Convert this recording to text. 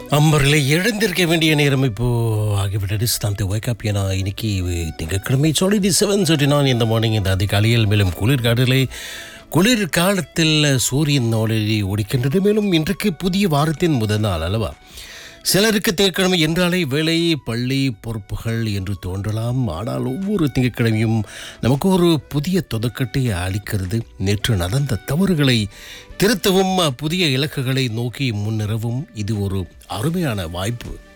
அம்பர்களை எழுந்திருக்க வேண்டிய நேரம் இப்போ ஆகிவிட்டது. ஸ்டாம் டு வேக் அப். ஏன்னா இன்னைக்கு திங்கட்கிழமை சாலிடி 7:39 இந்த மார்னிங். இந்த அதிகாலையில் மேலும் குளிர் காலத்தில் சூரியன் ஒளி ஒடிக்கின்றது. மேலும் இன்றைக்கு புதிய வாரத்தின் முதல் நாள் அல்லவா? சிலருக்கு திங்கட்கிழமை என்றாலே வேலை பள்ளி பொறுப்புகள் என்று தோன்றலாம். ஆனால் ஒவ்வொரு திங்கட்கிழமையும் நமக்கு ஒரு புதிய தொடக்கத்தை அளிக்கிறது. நேற்று நடந்த தவறுகளை திருத்தவும் புதிய இலக்குகளை நோக்கி முன்னேறவும் இது ஒரு அருமையான வாய்ப்பு.